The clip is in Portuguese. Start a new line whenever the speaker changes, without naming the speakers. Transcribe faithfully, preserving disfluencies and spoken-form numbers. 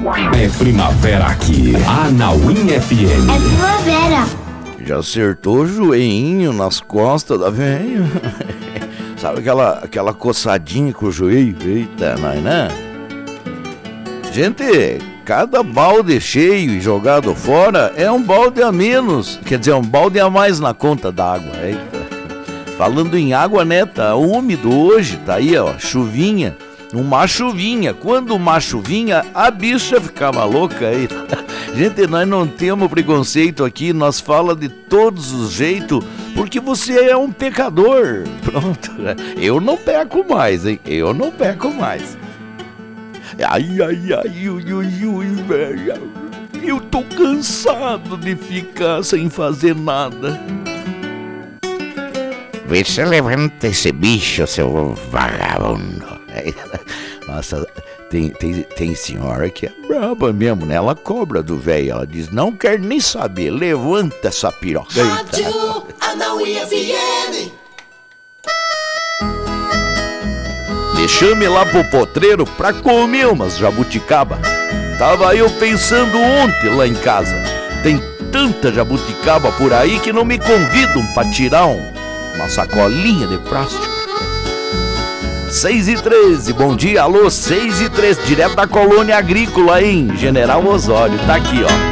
É primavera aqui, Anauim F M.
É primavera.
Já acertou o joelhinho nas costas da velha. Sabe aquela, aquela coçadinha com o joelho? Eita, nós, né? Gente, cada balde cheio e jogado fora é um balde a menos. Quer dizer, um balde a mais na conta d'água. Eita. Falando em água, né? Tá úmido hoje, tá aí, ó, chuvinha. Uma chuvinha. Quando uma chuvinha, a bicha ficava louca aí. Gente, nós não temos preconceito aqui, nós fala de todos os jeitos, porque você é um pecador. Pronto, eu não peco mais, hein? Eu não peco mais. Ai, ai, ai, ui, ui, ui, velho. Eu tô cansado de ficar sem fazer nada.
Vê se levanta esse bicho, seu vagabundo.
Nossa, tem, tem, tem senhora que é braba mesmo, né? Ela cobra do velho, ela diz, não quer nem saber, levanta essa piroca.
Rádio Anauim F M.
Me chame lá pro potreiro pra comer umas jabuticaba. Tava eu pensando ontem lá em casa, tem tanta jabuticaba por aí que não me convidam pra tirar um, uma sacolinha de plástico. seis e treze, bom dia, alô, seis e treze, direto da colônia agrícola em General Osório, tá aqui, ó.